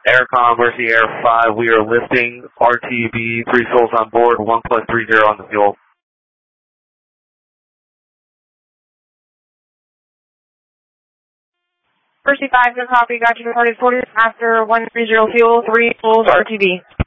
Aircom, Mercy Air 5, we are lifting RTB, 3 souls on board, 1 plus 30 on the fuel. Mercy 5, no copy, got you reported 40 after 130 fuel, 3 souls RTB.